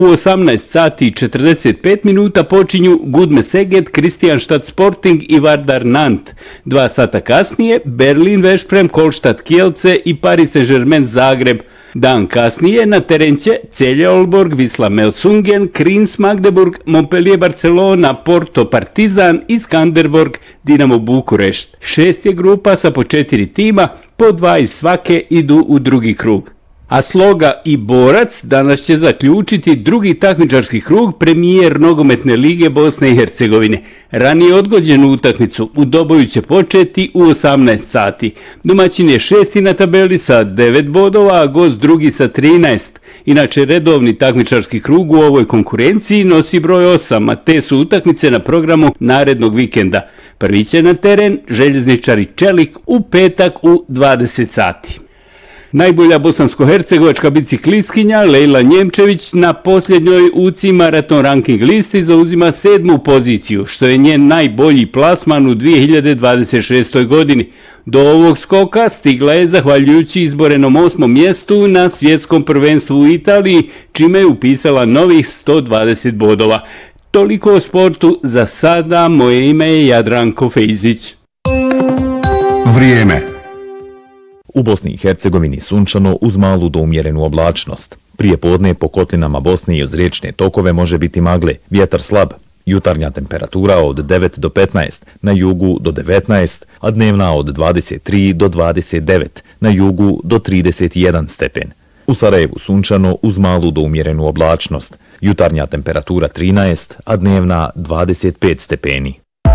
U 18 sati i 45 minuta počinju Gudme Szeged, Kristianstad Sporting i Vardar Nant. 2 sata kasnije Berlin Veszprem, Kolštad Kielce i Paris Saint-Germain Zagreb. Dan kasnije na teren će Celje Aalborg, Wisla Melsungen, Kriens Magdeburg, Montpellier Barcelona, Porto Partizan i Skanderborg Dinamo Bukurešt. 6 je grupa sa po 4 tima, po 2 iz svake idu u drugi krug. A Sloga i Borac danas će zaključiti drugi takmičarski krug premijer nogometne lige Bosne i Hercegovine. Ranije odgođenu utakmicu u Doboju će početi u 18 sati. Domaćin je 6. na tabeli sa 9 bodova, a gost drugi sa 13. Inače, redovni takmičarski krug u ovoj konkurenciji nosi broj 8, a te su utakmice na programu narednog vikenda. Prvi će na teren Željezničari Čelik u petak u 20 sati. Najbolja bosansko-hercegovačka biciklistkinja Lejla Njemčević na posljednjoj UCI maraton ranking listi zauzima 7. poziciju, što je njen najbolji plasman u 2026. godini. Do ovog skoka stigla je zahvaljujući izborenom 8. mjestu na svjetskom prvenstvu u Italiji, čime je upisala novih 120 bodova. Toliko o sportu za sada, moje ime je Jadranko Fejzić. Vrijeme. U Bosni i Hercegovini sunčano uz malu do umjerenu oblačnost. Prije podne po kotlinama Bosne i uz riječne tokove može biti magle, vjetar slab. Jutarnja temperatura od 9 do 15, na jugu do 19, a dnevna od 23 do 29, na jugu do 31 stepen. U Sarajevu sunčano uz malu do umjerenu oblačnost. Jutarnja temperatura 13, a dnevna 25 stepeni.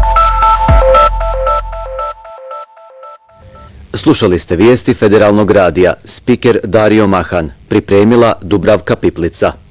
Slušali ste vijesti Federalnog radija, spiker Dario Mahan, pripremila Dubravka Piplica.